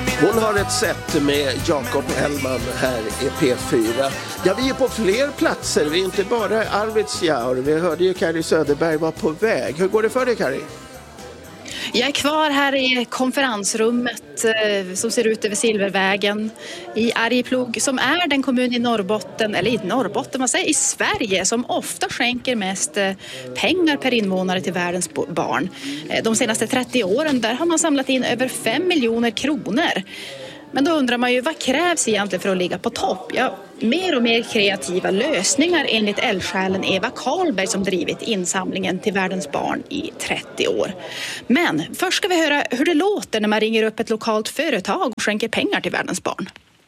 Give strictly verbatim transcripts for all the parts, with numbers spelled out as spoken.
Hon har ett sätt med Jakob Hellman här i P fyra. Ja, vi är på fler platser. Vi är inte bara Arvidsjaur. Vi hörde ju Kari Söderberg var på väg. Hur går det för dig, Kari? Jag är kvar här i konferensrummet eh, som ser ut över Silvervägen i Arjeplog, som är den kommun i Norrbotten, eller i Norrbotten, man säger i Sverige, som ofta skänker mest eh, pengar per invånare till världens barn. Eh, de senaste trettio åren där har man samlat in över fem miljoner kronor. Men då undrar man ju, vad krävs egentligen för att ligga på topp? Ja, mer och mer kreativa lösningar enligt eldsjälen Eva Karlberg som drivit insamlingen till världens barn i trettio år. Men först ska vi höra hur det låter när man ringer upp ett lokalt företag och skänker pengar till världens barn.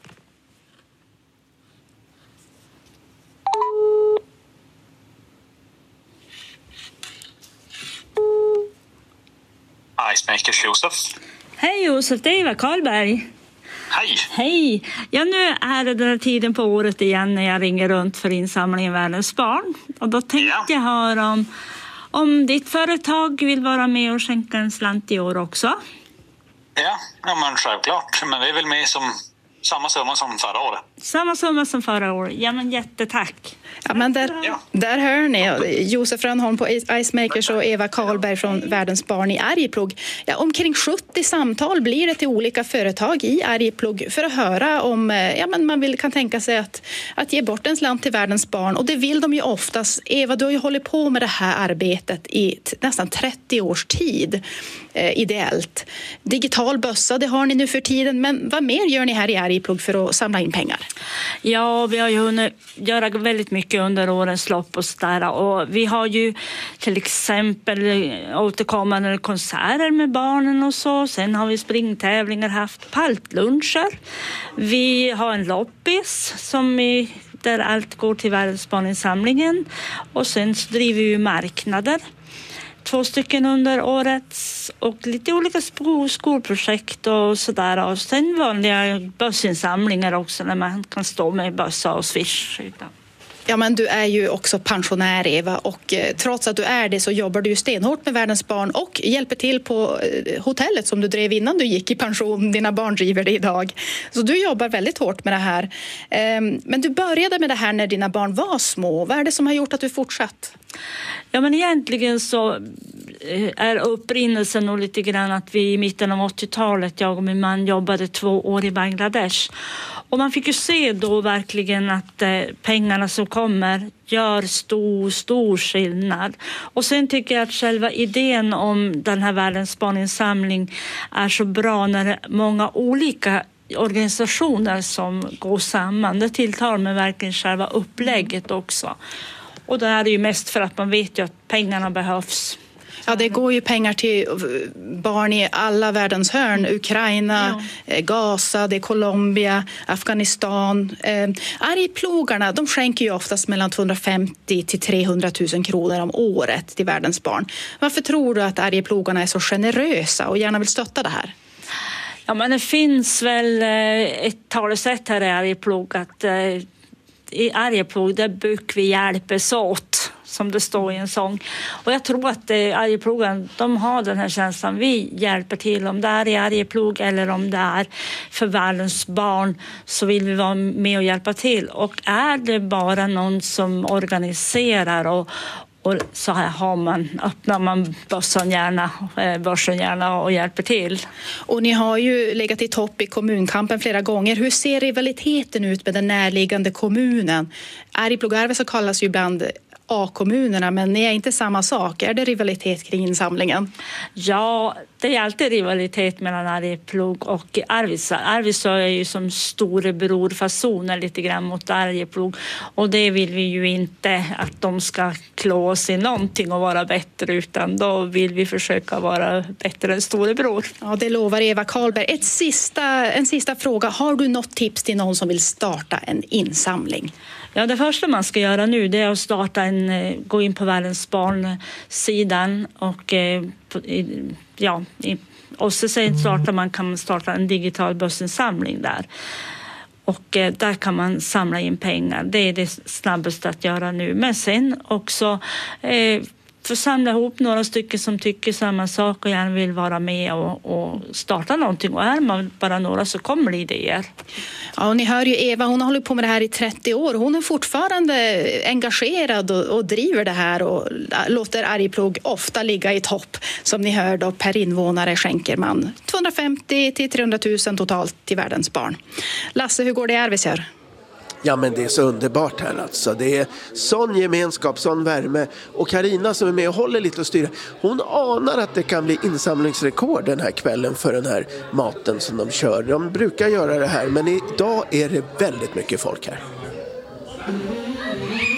Icemakers Josef. Hej Josef, det är Eva Karlberg. Hej! Hej! Ja, nu är det den här tiden på året igen när jag ringer runt för insamlingen Världens barn. Och då tänkte ja. jag höra om, om ditt företag vill vara med och skänka en slant i år också. Ja, ja men självklart. Men vi är väl med som samma summa som förra året. Samma summa som förra året. Ja, men jättetack. Ja, men där, ja. där hör ni Josef Rönnholm på Icemakers och Eva Karlberg från Världens barn i Arjeplog. Ja, omkring sjuttio samtal blir det till olika företag i Arjeplog för att höra om ja, men man vill, kan tänka sig att, att ge bort en slant till världens barn. Och det vill de ju oftast. Eva, du har ju hållit på med det här arbetet i t- nästan trettio års tid. Eh, ideellt. Digital bössa, det har ni nu för tiden. Men vad mer gör ni här i Arjeplog för att samla in pengar? Ja, vi har ju hunnit göra väldigt mycket under årens lopp och sådär. Och vi har ju till exempel återkommande konserter med barnen och så. Sen har vi springtävlingar, haft paltluncher. Vi har en loppis som vi, där allt går till Världens barninsamlingen. Och sen så driver vi marknader. Två stycken under året och lite olika skolprojekt och sådär. Och sen vanliga bössinsamlingar också när man kan stå med bössa och swish. Ja, men du är ju också pensionär, Eva, och eh, trots att du är det så jobbar du ju stenhårt med Världens barn och hjälper till på eh, hotellet som du drev innan du gick i pension. Dina barn driver det idag. Så du jobbar väldigt hårt med det här. Eh, men du började med det här när dina barn var små. Vad är det som har gjort att du fortsatt? Ja, men egentligen så är upprinnelsen nog lite grann att vi i mitten av åttiotalet, jag och min man jobbade två år i Bangladesh. Och man fick ju se då verkligen att eh, pengarna som kommer gör stor, stor skillnad. Och sen tycker jag att själva idén om den här Världens barninsamling är så bra när det är många olika organisationer som går samman. Det tilltar med verkligen själva upplägget också. Och det är det ju mest för att man vet ju att pengarna behövs. Ja, det går ju pengar till barn i alla världens hörn. Ukraina, ja. Gaza, det är Colombia, Afghanistan. Eh, Arjeplogarna, de skänker ju oftast mellan tvåhundrafemtio till trehundratusen kronor om året till världens barn. Varför tror du att Arjeplogarna är så generösa och gärna vill stötta det här? Ja, men det finns väl ett talesätt här i Arjeplog att eh, i Arjeplog där brukar vi hjälpas åt, som det står i en sång. Och jag tror att eh, Arjeplogen, de har den här känslan. Vi hjälper till, om det är i Arjeplog eller om det är för världens barn, så vill vi vara med och hjälpa till. Och är det bara någon som organiserar och Och så här har man, öppnar man börsen gärna, börsen gärna och hjälper till. Och ni har ju legat i topp i kommunkampen flera gånger. Hur ser rivaliteten ut med den närliggande kommunen? Arjeplog och Arvidsjaur kallas ju ibland A-kommunerna, men ni är inte samma sak. Är det rivalitet kring insamlingen? Ja, det är alltid rivalitet mellan Arjeplog och Arvidsjaur. Arvidsjaur är ju som storebror fasoner lite grann mot Arjeplog. Och det vill vi ju inte att de ska klå oss i någonting och vara bättre, utan då vill vi försöka vara bättre än storebror. Ja, det lovar Eva Karlberg. Ett sista, en sista fråga. Har du något tips till någon som vill starta en insamling? Ja, det första man ska göra nu det är att starta en, gå in på Världens barn-sidan och ja, och så sen startar man, kan man starta en digital bössinsamling där. Och eh, där kan man samla in pengar. Det är det snabbaste att göra nu. Men sen också eh, för samla ihop några stycken som tycker samma sak och gärna vill vara med och, och starta någonting. Och är man bara några så kommer det idéer. Ja, och ni hör ju Eva, hon har hållit på med det här i trettio år. Hon är fortfarande engagerad och, och driver det här och låter Arjeplog ofta ligga i topp. Som ni hör då, per invånare skänker man tvåhundrafemtio till trehundratusen totalt till världens barn. Lasse, hur går det i Arvidsjaur? Ja, men det är så underbart här alltså. Det är sån gemenskap, sån värme. Och Carina som är med och håller lite och styr, hon anar att det kan bli insamlingsrekord den här kvällen för den här maten som de kör. De brukar göra det här, men idag är det väldigt mycket folk här.